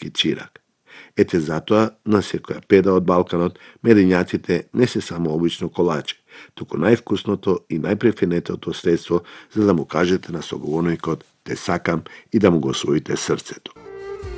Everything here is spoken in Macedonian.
и чирак. Ете затоа, на секоја педа од Балканот, медењаците не се само обично колачи, туку највкусното и најпрефинетото средство за да му кажете на соговорникот те сакам и да му го освоите срцето.